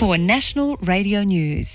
for National Radio News.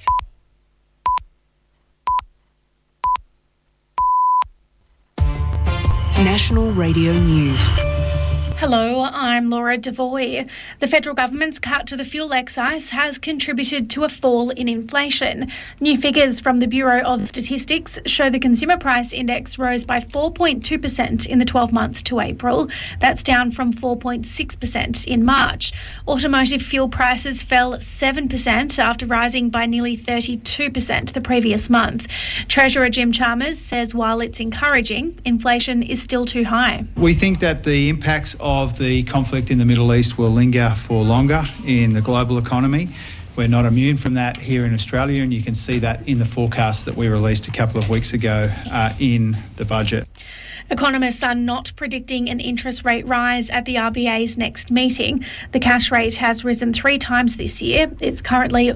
National Radio News. Hello, I'm Laura Devoy. The federal government's cut to the fuel excise has contributed to a fall in inflation. New figures from the Bureau of Statistics show the consumer price index rose by 4.2% in the 12 months to April. That's down from 4.6% in March. Automotive fuel prices fell 7% after rising by nearly 32% the previous month. Treasurer Jim Chalmers says while it's encouraging, inflation is still too high. We think that the impacts of the conflict in the Middle East will linger for longer in the global economy. We're not immune from that here in Australia, and you can see that in the forecast that we released a couple of weeks ago in the budget. Economists are not predicting an interest rate rise at the RBA's next meeting. The cash rate has risen 3 times this year. It's currently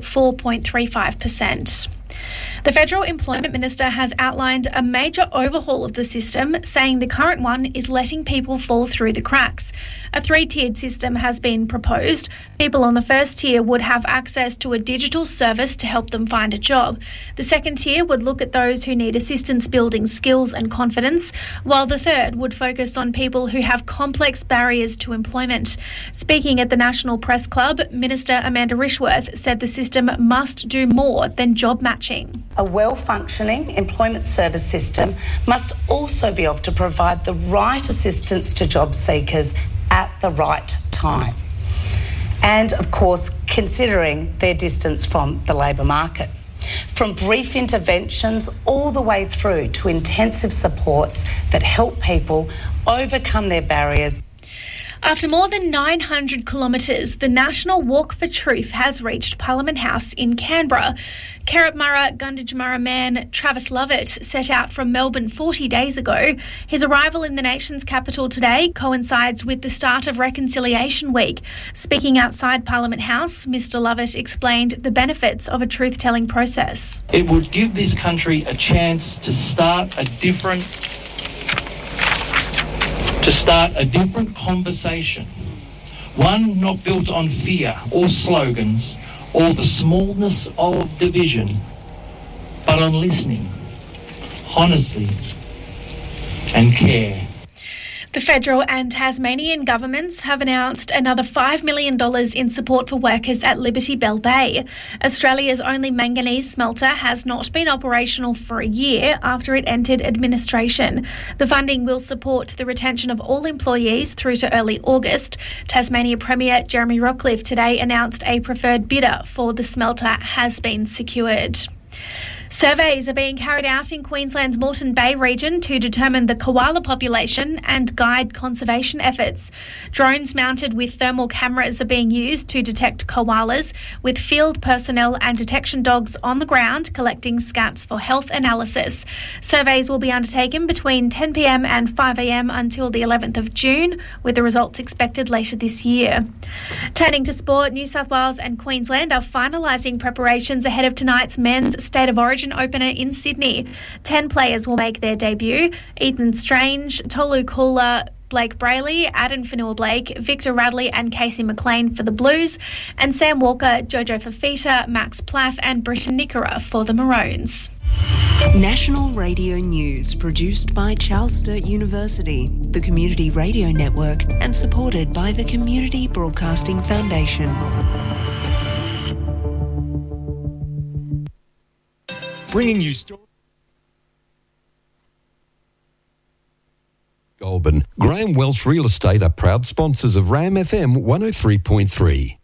4.35%. The Federal Employment Minister has outlined a major overhaul of the system, saying the current one is letting people fall through the cracks. A 3-tiered system has been proposed. People on the first tier would have access to a digital service to help them find a job. The second tier would look at those who need assistance building skills and confidence, while the third would focus on people who have complex barriers to employment. Speaking at the National Press Club, Minister Amanda Rishworth said the system must do more than job matching. A well-functioning employment service system must also be able to provide the right assistance to job seekers at the right time. And, of course, considering their distance from the labour market. From brief interventions all the way through to intensive supports that help people overcome their barriers. After more than 900 kilometres, the National Walk for Truth has reached Parliament House in Canberra. Carrapmurra Gunditjmurra man Travis Lovett set out from Melbourne 40 days ago. His arrival in the nation's capital today coincides with the start of Reconciliation Week. Speaking outside Parliament House, Mr Lovett explained the benefits of a truth-telling process. It would give this country a chance to start a different conversation, one not built on fear or slogans or the smallness of division, but on listening, honestly, and care. The federal and Tasmanian governments have announced another $5 million in support for workers at Liberty Bell Bay. Australia's only manganese smelter has not been operational for a year after it entered administration. The funding will support the retention of all employees through to early August. Tasmania Premier Jeremy Rockliff today announced a preferred bidder for the smelter has been secured. Surveys are being carried out in Queensland's Moreton Bay region to determine the koala population and guide conservation efforts. Drones mounted with thermal cameras are being used to detect koalas, with field personnel and detection dogs on the ground collecting scats for health analysis. Surveys will be undertaken between 10 p.m. and 5 a.m. until the 11th of June, with the results expected later this year. Turning to sport, New South Wales and Queensland are finalising preparations ahead of tonight's men's State of Origin opener in Sydney. 10 players will make their debut. Ethan Strange, Tolu Kula, Blake Brayley, Adam Fanua-Blake, Victor Radley and Casey McLean for the Blues, and Sam Walker, Jojo Fafita, Max Plath and Britton Nickera for the Maroons. National Radio News, produced by Charles Sturt University, the Community Radio Network, and supported by the Community Broadcasting Foundation. Bringing you stories. Goulburn. Graham Welsh Real Estate are proud sponsors of RAM FM 103.3.